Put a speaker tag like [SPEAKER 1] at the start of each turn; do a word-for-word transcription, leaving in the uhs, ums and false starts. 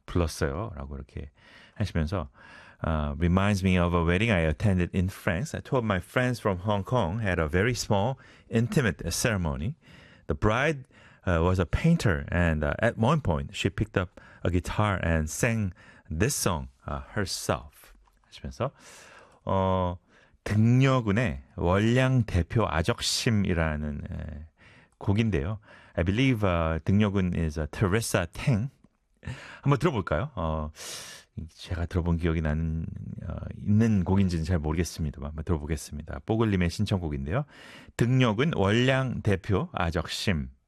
[SPEAKER 1] 불렀어요. 라고 이렇게 하시면서 uh, reminds me of a wedding I attended in France. Two of my friends from Hong Kong had a very small, intimate ceremony. The bride uh, was a painter, and uh, at one point she picked up a guitar and sang this song uh, herself. 하시면서 어, 등려군의 월량 대표 아적심이라는 에, 곡인데요. I believe uh, 등려군 is uh, Teresa Teng. 한번 들어볼까요? 어, 제가 들어본 기억이 나는 어, 있는 곡인지는 잘 모르겠습니다만 한번 들어보겠습니다. 뽀글님의 신청곡인데요. 등려군 월량 대표 아적심.